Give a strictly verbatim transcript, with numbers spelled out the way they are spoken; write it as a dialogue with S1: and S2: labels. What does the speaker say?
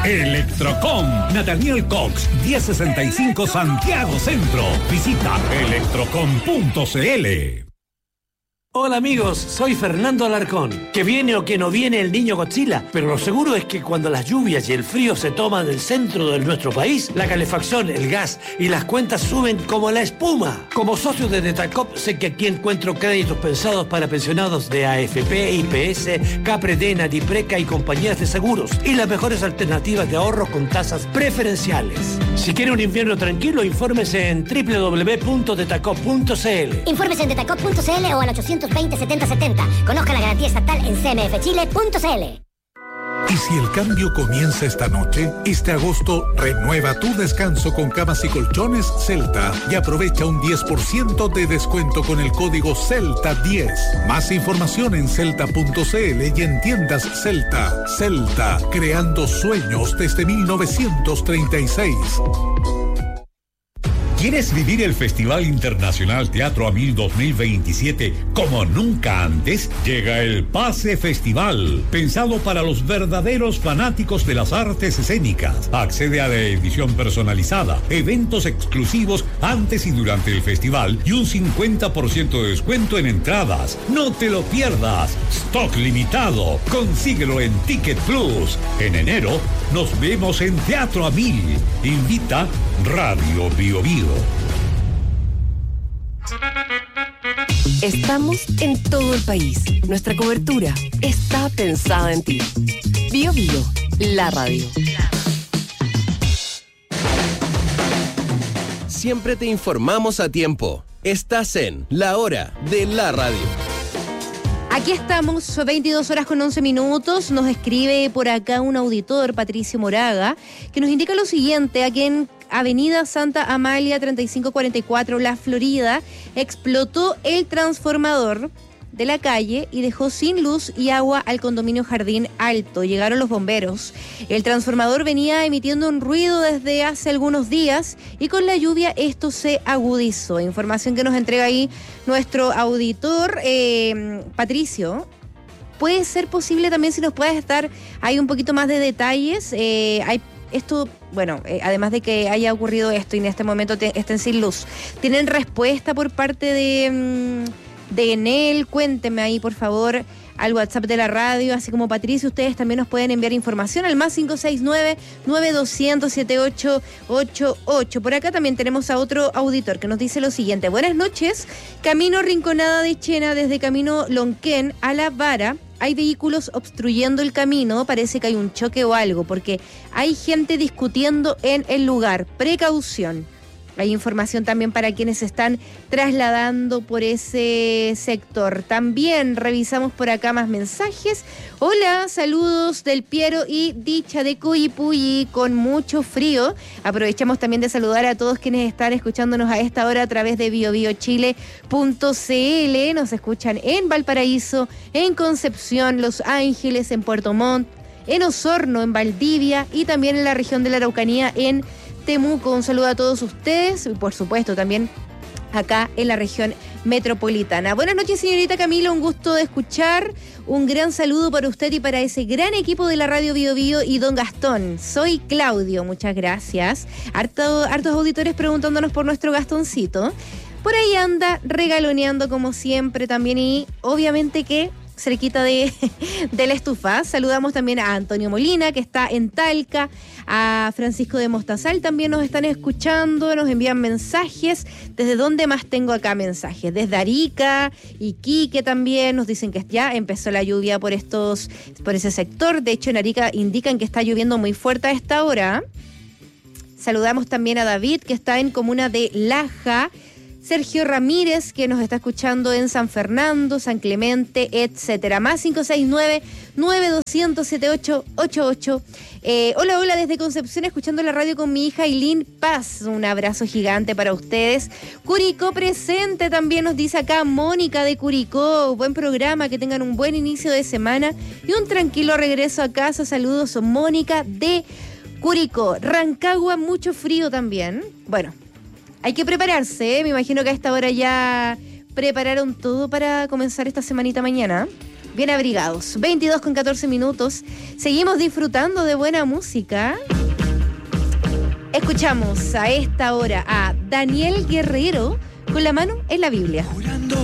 S1: Electrocom, Nathaniel Cox, diez sesenta y cinco Santiago Centro. Visita electrocom punto c l.
S2: Hola amigos, soy Fernando Alarcón. Que viene o que no viene el niño Godzilla, pero lo seguro es que cuando las lluvias y el frío se toman el centro de nuestro país, la calefacción, el gas y las cuentas suben como la espuma. Como socio de Detacop, sé que aquí encuentro créditos pensados para pensionados de A F P, I P S, Capredena, Dipreca y compañías de seguros, y las mejores alternativas de ahorro con tasas preferenciales. Si quiere un invierno tranquilo, infórmese en doble u doble u doble u punto detacop punto c l.
S3: Infórmese en detacop punto c l o al ochocientos veinte setenta setenta. Conozca la garantía estatal en c m f chile punto c l.
S1: ¿Y si el cambio comienza esta noche? Este agosto, renueva tu descanso con camas y colchones Celta y aprovecha un diez por ciento de descuento con el código celta diez. Más información en celta punto c l y en tiendas Celta. Celta, creando sueños desde mil novecientos treinta y seis. ¿Quieres vivir el Festival Internacional Teatro Amil dos mil veintisiete como nunca antes? Llega el Pase Festival, pensado para los verdaderos fanáticos de las artes escénicas. Accede a la edición personalizada, eventos exclusivos antes y durante el festival y un cincuenta por ciento de descuento en entradas. No te lo pierdas. Stock limitado. Consíguelo en Ticket Plus. En enero nos vemos en Teatro Amil. Invita Radio Bio Bio.
S4: Estamos en todo el país. Nuestra cobertura está pensada en ti. Bio Bio, la radio.
S5: Siempre te informamos a tiempo. Estás en La Hora de la Radio.
S6: Aquí estamos, veintidós horas con once minutos. Nos escribe por acá un auditor, Patricio Moraga, que nos indica lo siguiente: aquí en Avenida Santa Amalia treinta y cinco cuarenta y cuatro, La Florida, explotó el transformador de la calle y dejó sin luz y agua al condominio Jardín Alto. Llegaron los bomberos. El transformador venía emitiendo un ruido desde hace algunos días y con la lluvia esto se agudizó. Información que nos entrega ahí nuestro auditor, eh, Patricio. Puede ser posible también si nos puedes dar ahí un poquito más de detalles. Eh, hay Esto, bueno, eh, además de que haya ocurrido esto y en este momento te, estén sin luz, ¿tienen respuesta por parte de, mm, de Enel? Cuénteme ahí, por favor, al WhatsApp de la radio, así como Patricio, ustedes también nos pueden enviar información al más cinco seis nueve, nueve dos cero cero, siete ocho ocho ocho. Por acá también tenemos a otro auditor que nos dice lo siguiente: buenas noches, camino Rinconada de Chena desde camino Lonquén a La Vara. Hay vehículos obstruyendo el camino, parece que hay un choque o algo, porque hay gente discutiendo en el lugar. Precaución. Hay información también para quienes se están trasladando por ese sector. También revisamos por acá más mensajes. Hola, saludos del Piero y Dicha de Cuyipulli con mucho frío. Aprovechamos también de saludar a todos quienes están escuchándonos a esta hora a través de bio bio chile punto c l. Nos escuchan en Valparaíso, en Concepción, Los Ángeles, en Puerto Montt, en Osorno, en Valdivia y también en la región de la Araucanía, en Temuco. Un saludo a todos ustedes y por supuesto también acá en la región metropolitana. Buenas noches, señorita Camila, un gusto de escuchar. Un gran saludo para usted y para ese gran equipo de la radio Bio Bio y don Gastón. Soy Claudio, muchas gracias. Harto, hartos auditores preguntándonos por nuestro Gastoncito. Por ahí anda regaloneando como siempre también y obviamente que cerquita de, de la estufa. Saludamos también a Antonio Molina, que está en Talca, a Francisco de Mostazal, también nos están escuchando, nos envían mensajes. ¿Desde dónde más tengo acá mensajes? Desde Arica, Iquique también, nos dicen que ya empezó la lluvia por estos, por ese sector. De hecho, en Arica indican que está lloviendo muy fuerte a esta hora. Saludamos también a David, que está en comuna de Laja. Sergio Ramírez, que nos está escuchando en San Fernando, San Clemente, etcétera. Más cinco seis nueve, nueve dos cero cero, siete ocho ocho ocho. Eh, hola, hola, desde Concepción, escuchando la radio con mi hija Ailín Paz. Un abrazo gigante para ustedes. Curicó presente también, nos dice acá Mónica de Curicó. Buen programa, que tengan un buen inicio de semana y un tranquilo regreso a casa. Saludos, Mónica de Curicó. Rancagua, mucho frío también. Bueno, hay que prepararse, ¿eh? Me imagino que a esta hora ya prepararon todo para comenzar esta semanita mañana. bien abrigados. veintidós con catorce minutos. Seguimos disfrutando de buena música. Escuchamos a esta hora a Daniel Guerrero con la mano en la Biblia.